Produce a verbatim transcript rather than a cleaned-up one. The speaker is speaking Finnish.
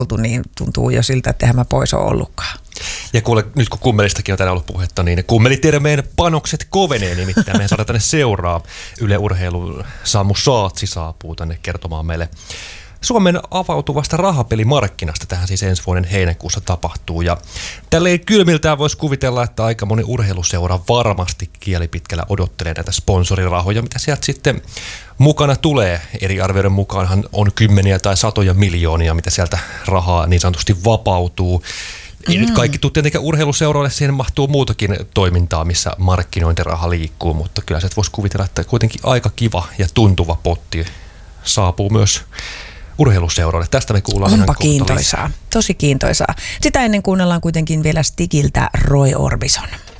niin tuntuu jo siltä, että eihän mä pois ole ollutkaan. Ja kuule, nyt kun kummelistakin on tänään ollut puhetta, niin kummelitermeen panokset kovenee, nimittäin meidän saadaan tänne seuraa. Yle Urheilun Samu Saatsi saapuu tänne kertomaan meille Suomen avautuvasta rahapelimarkkinasta. Tähän siis ensi vuoden heinäkuussa tapahtuu. Ja tälleen kylmiltään voisi kuvitella, että aika moni urheiluseura varmasti kielipitkällä odottelee näitä sponsorirahoja, mitä sieltä sitten mukana tulee. Eri arvioiden mukaanhan on kymmeniä tai satoja miljoonia, mitä sieltä rahaa niin sanotusti vapautuu. Ei mm. nyt kaikki tule tietenkään urheiluseuroille, siihen mahtuu muutakin toimintaa, missä markkinointiraha liikkuu, mutta kyllä se voisi kuvitella, että kuitenkin aika kiva ja tuntuva potti saapuu myös urheiluseuroille. Tästä me kuullaan Onpa kiintoisaa, tosi kiintoisaa. Sitä ennen kuunnellaan kuitenkin vielä Stigiltä Roy Orbison.